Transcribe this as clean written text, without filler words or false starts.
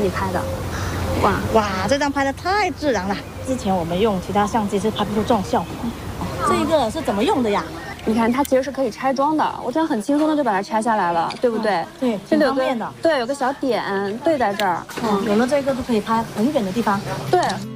己拍的。 哇，这张拍的太自然了。之前我们用其他相机是拍不出这种效果。这个是怎么用的呀？ 你看，它其实是可以拆装的，我这样很轻松的就把它拆下来了，对不对？ 对， 这里有挺方便的。 对，有个小点对在这儿。 有了这个就可以拍很远的地方。 对。